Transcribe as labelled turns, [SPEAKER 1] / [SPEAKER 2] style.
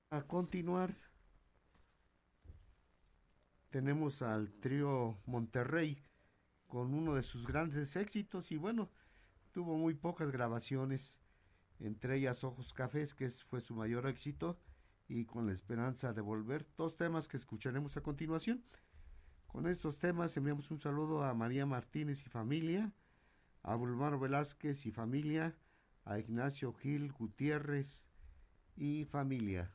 [SPEAKER 1] A continuar, tenemos al trío Monterrey con uno de sus grandes éxitos y bueno, tuvo muy pocas grabaciones, entre ellas Ojos Cafés, fue su mayor éxito, y Con la Esperanza de Volver, dos temas que escucharemos a continuación. Con estos temas enviamos un saludo a María Martínez y familia, a Bulmaro Velázquez y familia, a Ignacio Gil Gutiérrez y familia.